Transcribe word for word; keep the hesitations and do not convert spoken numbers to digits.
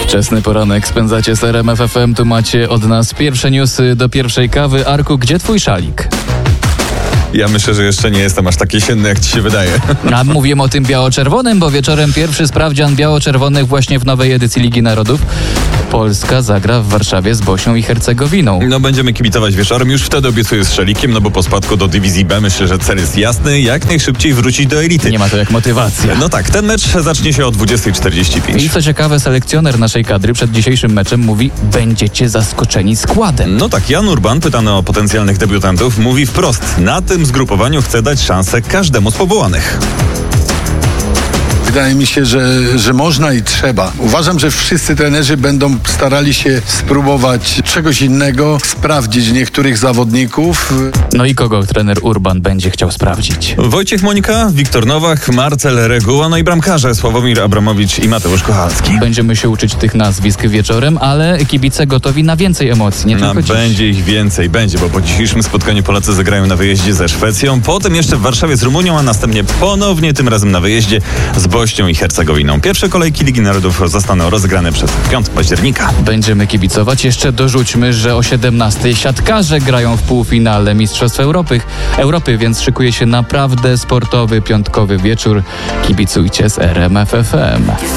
Wczesny poranek spędzacie z R M F F M. Tu macie od nas pierwsze newsy do pierwszej kawy. Arku, gdzie twój szalik? Ja myślę, że jeszcze nie jestem aż tak jesienny, jak ci się wydaje. A mówimy o tym biało-czerwonym, bo wieczorem pierwszy sprawdzian biało-czerwonych właśnie w nowej edycji Ligi Narodów. Polska zagra w Warszawie z Bośnią i Hercegowiną. No będziemy kibicować wieczorem, już wtedy obiecuję z szalikiem, no bo po spadku do dywizji B myślę, że cel jest jasny, jak najszybciej wrócić do elity. Nie ma to jak motywacja. No tak, ten mecz zacznie się o dwudziestej czterdzieści pięć. I co ciekawe, selekcjoner naszej kadry przed dzisiejszym meczem mówi: będziecie zaskoczeni składem. No tak, Jan Urban, pytany o potencjalnych debiutantów, mówi wprost: na tym zgrupowaniu chce dać szansę każdemu z powołanych. Wydaje mi się, że, że można i trzeba. Uważam, że wszyscy trenerzy będą starali się spróbować czegoś innego, sprawdzić niektórych zawodników. No i kogo trener Urban będzie chciał sprawdzić? Wojciech Monika, Wiktor Nowak, Marcel Reguła, no i bramkarze Sławomir Abramowicz i Mateusz Kochalski. Będziemy się uczyć tych nazwisk wieczorem, ale kibice gotowi na więcej emocji, nie No, tylko dziś. będzie ich więcej, będzie, bo po dzisiejszym spotkaniu Polacy zagrają na wyjeździe ze Szwecją, potem jeszcze w Warszawie z Rumunią, a następnie ponownie, tym razem na wyjeździe z Bośnią i Hercegowiną. Pierwsze kolejki Ligi Narodów zostaną rozegrane przed piątego października. Będziemy kibicować. Jeszcze dorzućmy, że o siedemnastej siatkarze grają w półfinale Mistrzostw Europy, Europy, więc szykuje się naprawdę sportowy, piątkowy wieczór. Kibicujcie z R M F F M.